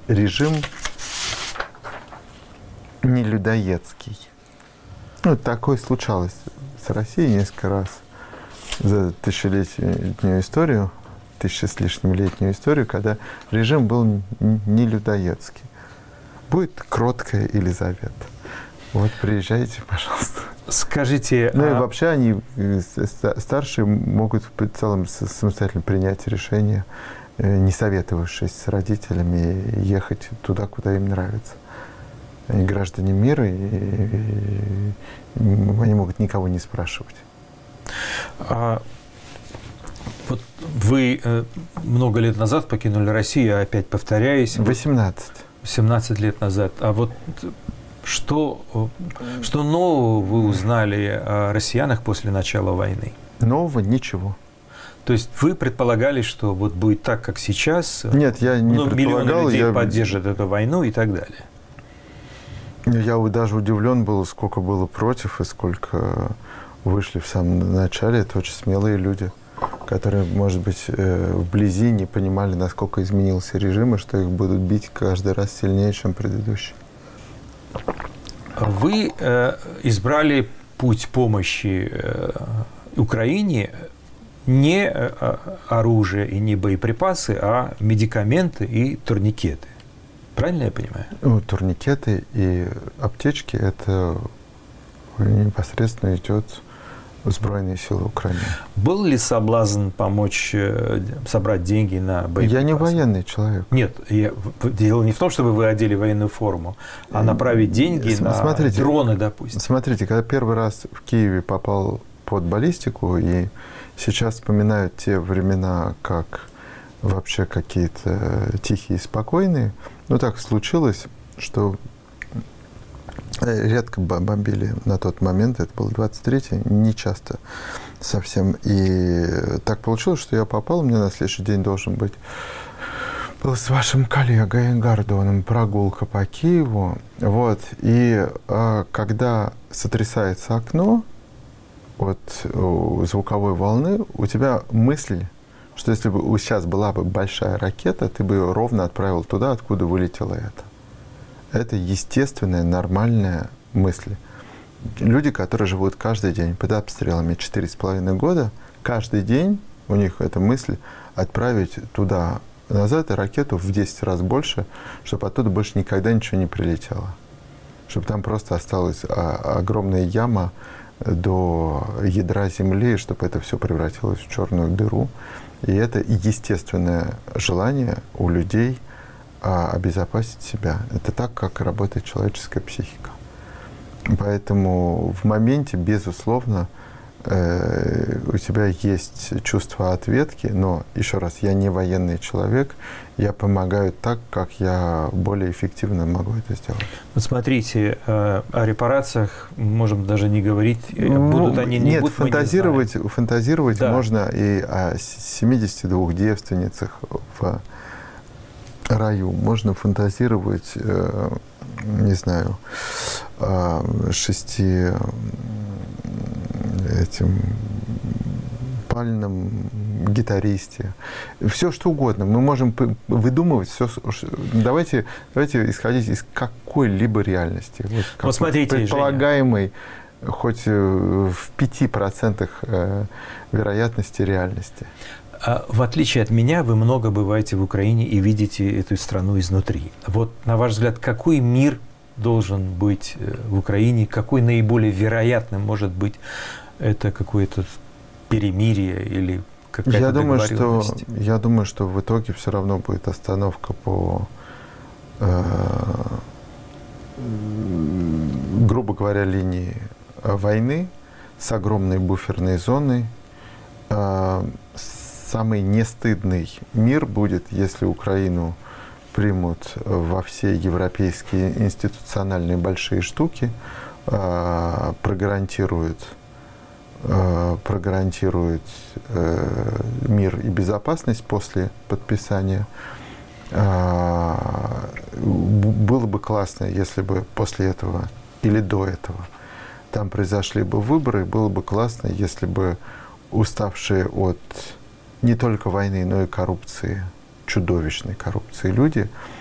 режим не людоедский. Ну, такое случалось с Россией несколько раз за тысячелетнюю историю, 1000 с лишним летнюю историю, когда режим был не людоедский. Будет кроткая Елизавета. Вот, приезжайте, пожалуйста. Скажите... Ну и вообще они, старшие, могут в целом самостоятельно принять решение, не советовавшись с родителями, ехать туда, куда им нравится. Они граждане мира, и они могут никого не спрашивать. Вот вы много лет назад покинули Россию, я опять повторяюсь. 18 лет назад. А вот что нового вы узнали о россиянах после начала войны? Нового ничего. То есть вы предполагали, что вот будет так, как сейчас? Нет, я не предполагал. Миллионы людей поддержат эту войну и так далее. Я даже удивлен был, сколько было против и сколько вышли в самом начале. Это очень смелые люди, которые, может быть, вблизи не понимали, насколько изменился режим, и что их будут бить каждый раз сильнее, чем предыдущий. Вы избрали путь помощи Украине не оружие и не боеприпасы, а медикаменты и турникеты. Правильно я понимаю? Ну, турникеты и аптечки – это непосредственно идет в Сбройные силы Украины. Был ли соблазн помочь собрать деньги на боеприпасы? Я не военный человек. Нет, дело не в том, чтобы вы одели военную форму, а направить деньги на дроны, допустим. Смотрите, когда первый раз в Киеве попал под баллистику, и сейчас вспоминают те времена, как вообще какие-то тихие и спокойные, ну так случилось, что редко бомбили на тот момент, это был 23-й, не часто совсем. И так получилось, что я попал, у меня на следующий день должен быть был с вашим коллегой Гордоном прогулка по Киеву. Вот. И когда сотрясается окно от звуковой волны, у тебя мысль, что если бы сейчас была бы большая ракета, ты бы ее ровно отправил туда, откуда вылетела эта. Это естественная, нормальная мысль. Люди, которые живут каждый день под обстрелами 4,5 года, каждый день у них эта мысль отправить туда назад и ракету в 10 раз больше, чтобы оттуда больше никогда ничего не прилетело. Чтобы там просто осталась огромная яма до ядра Земли, чтобы это все превратилось в черную дыру. И это естественное желание у людей обезопасить себя. Это так, как работает человеческая психика. Поэтому в моменте, безусловно, у тебя есть чувство ответки, но, еще раз, я не военный человек, я помогаю так, как я более эффективно могу это сделать. Вот смотрите, о репарациях можем даже не говорить, будут они, не нет, будут, фантазировать да. Можно и о 72 девственницах в раю, можно фантазировать, не знаю, 6 пальном гитаристе, все что угодно. Мы можем выдумывать все. Давайте исходить из какой-либо реальности. Вот смотрите, предполагаемой, Женя, хоть в 5% вероятности реальности. В отличие от меня, вы много бываете в Украине и видите эту страну изнутри. Вот, на ваш взгляд, какой мир должен быть в Украине, какой наиболее вероятным может быть это какое-то перемирие или какая-то договоренность? Я думаю, что в итоге все равно будет остановка по, грубо говоря, линии войны с огромной буферной зоной. Самый нестыдный мир будет, если Украину примут во все европейские институциональные большие штуки, прогарантируют мир и безопасность после подписания. Было бы классно, если бы после этого или до этого там произошли бы выборы, было бы классно, если бы уставшие от не только войны, но и коррупции, чудовищной коррупции люди